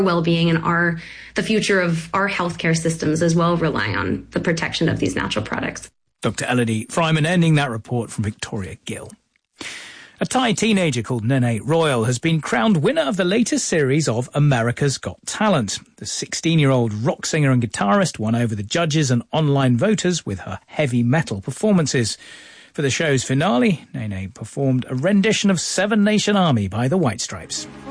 well-being and the future of our healthcare systems as well rely on the protection of these natural products. Dr. Elodie Fryman ending that report from Victoria Gill. A Thai teenager called Nene Royal has been crowned winner of the latest series of America's Got Talent. The 16-year-old rock singer and guitarist won over the judges and online voters with her heavy metal performances. For the show's finale, Nene performed a rendition of Seven Nation Army by the White Stripes.